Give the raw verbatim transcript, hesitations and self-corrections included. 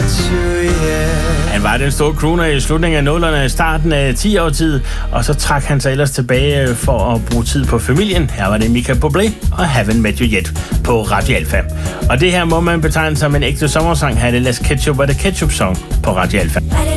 Han var den store crooner i slutningen af nullerne, starten af ti-årtid, og så trak han sig ellers tilbage for at bruge tid på familien. Her var det Michael Bublé og Haven't Met You Yet på Radio Alfa. Og det her må man betegne som en ægte sommersang. Her er det Let's Ketchup og The Ketchup Song på Radio Alfa.